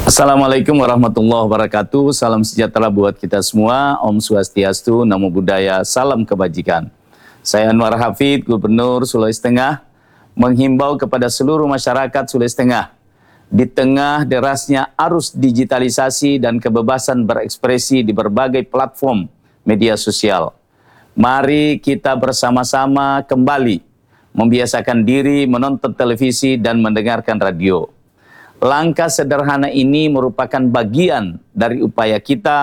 Assalamualaikum warahmatullahi wabarakatuh. Salam sejahtera buat kita semua. Om Swastiastu, Namo Buddhaya, salam kebajikan. Saya Anwar Hafid, Gubernur Sulawesi Tengah, menghimbau kepada seluruh masyarakat Sulawesi Tengah, di tengah derasnya arus digitalisasi dan kebebasan berekspresi di berbagai platform media sosial, mari kita bersama-sama kembali membiasakan diri menonton televisi dan mendengarkan radio. Langkah sederhana ini merupakan bagian dari upaya kita